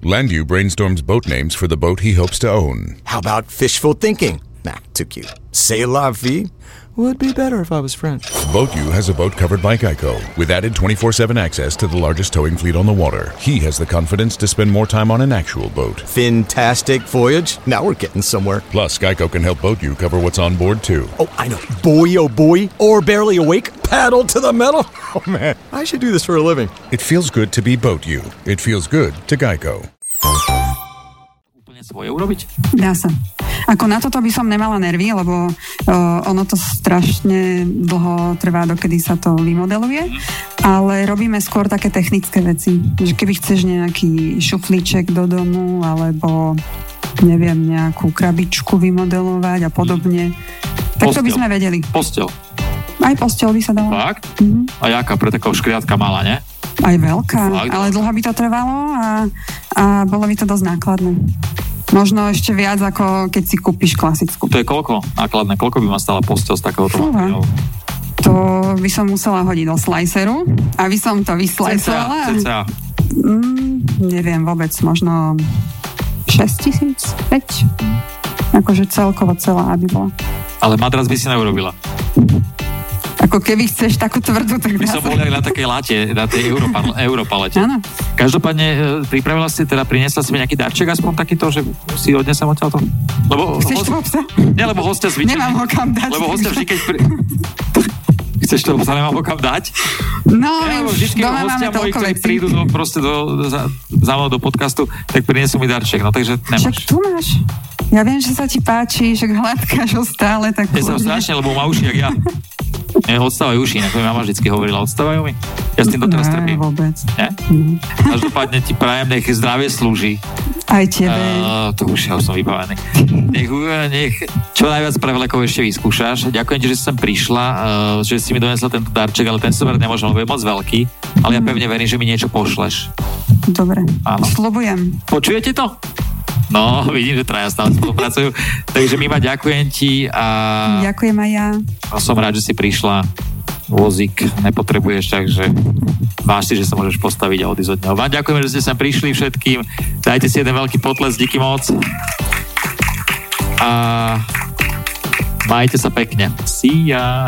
Landu brainstorms boat names for the boat he hopes to own. How about fishful thinking? Nah, too cute. C'est la vie would be better if I was French. BoatU has a boat covered by Geico, with added 24/7 access to the largest towing fleet on the water. He has the confidence to spend more time on an actual boat. Fantastic voyage. Now we're getting somewhere. Plus, Geico can help BoatU cover what's on board, too. Oh, I know. Boy, oh boy. Or barely awake. Paddle to the metal. Oh, man. I should do this for a living. It feels good to be BoatU. It feels good to Geico. Svoje urobiť? Dá sa. Ako na toto by som nemala nervy, lebo ono to strašne dlho trvá, dokedy sa to vymodeluje, ale robíme skôr také technické veci. Že keby chceš nejaký šuflíček do domu, alebo neviem, nejakú krabičku vymodelovať a podobne, tak to by sme vedeli. Postel. Aj postel by sa dalo. Fakt? Mm-hmm. A jaká? Pre takého škriatka malá, ne? Aj veľká, Fakt? Ale dlho by to trvalo a bolo by to dosť nákladné. Možno ešte viac, ako keď si kúpiš klasickú. To je koľko nákladné? Koľko by ma stala postel z takéhoto materiálu? To by som musela hodiť do sliceru, aby som to vyslajcovala. CCA. Neviem vôbec, možno 6 000, 5 000. Akože celkovo celá, aby bola. Ale madras by si neurobila? Ako keby chceš takú tvrdú, tak by som bol aj na takej late, na tej Europalete. Áno. Každopádne pripravila si, teda priniesla si mi nejaký darček, aspoň takýto, že si odnesem odtiaľto? Lebo chceš toho psa? Nie, lebo hostia zvyčajne... Nemám ho kam dať. Lebo hostia vždy, keď... Chceš toho psa, nemám ho kam dať? No, ja, už doma máme toľko vecí. Prídu za mnou do podcastu, tak prinesú mi darček, no takže nemáš. Však tu máš. Ja viem, že sa ti páči, že hladkáš ho stále, tak... Ja som strašne, lebo má uši, jak ja. Odstávajú uši, ako mi mama vždycky hovorila, odstávajú mi? Ja s tým doteraz trpím. Vôbec. Nie? Každopádne ti prajem, nech zdravie slúži. Aj tebe. To už ja som vybavený. Nech čo najviac prevlekov ešte vyskúšaš. Ďakujem ti, že si sem prišla, že si mi donesla tento darček, ale ten sober nemôžem, lebo je moc veľký. Ale ja pevne verím, že mi niečo pošleš. Dobre, áno. Sľubujem. Počujete to? No, vidím, že traja stále spolupracujú. Takže Mima, ďakujem ti a... Ďakujem aj ja. A som rád, že si prišla. Vozík nepotrebuješ, takže máš si, že sa môžeš postaviť a odísť od neho. Vám ďakujeme, že ste sem prišli všetkým. Dajte si jeden veľký potles, díky moc. A majte sa pekne. See ya.